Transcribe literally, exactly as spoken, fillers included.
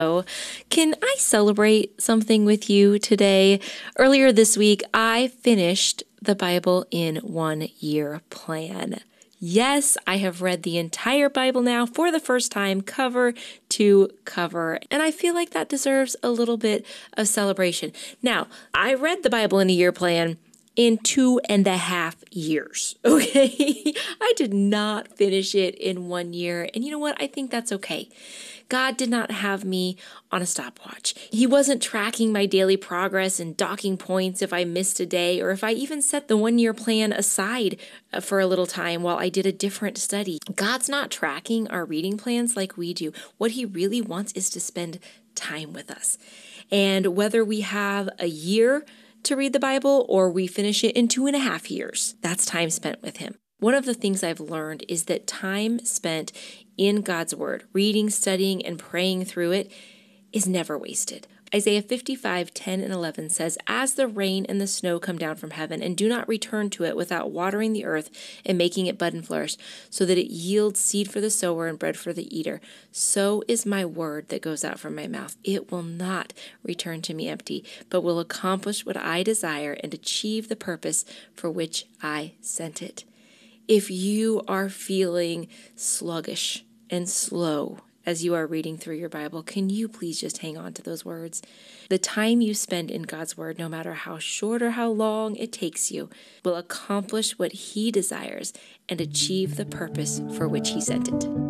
Oh, can I celebrate something with you today? Earlier this week, I finished the Bible in one year plan. Yes, I have read the entire Bible now for the first time, cover to cover, and I feel like that deserves a little bit of celebration. Now, I read the Bible in a year plan in two and a half years, okay? I did not finish it in one year, and you know what? I think that's okay. God did not have me on a stopwatch. He wasn't tracking my daily progress and docking points if I missed a day, or if I even set the one-year plan aside for a little time while I did a different study. God's not tracking our reading plans like we do. What he really wants is to spend time with us. And whether we have a year to read the Bible or we finish it in two and a half years, that's time spent with him. One of the things I've learned is that time spent in God's word, reading, studying, and praying through it, is never wasted. Isaiah fifty-five, ten and eleven says, "As the rain and the snow come down from heaven and do not return to it without watering the earth and making it bud and flourish, so that it yields seed for the sower and bread for the eater, so is my word that goes out from my mouth. It will not return to me empty, but will accomplish what I desire and achieve the purpose for which I sent it." If you are feeling sluggish and slow as you are reading through your Bible, can you please just hang on to those words? The time you spend in God's word, no matter how short or how long it takes you, will accomplish what he desires and achieve the purpose for which he sent it.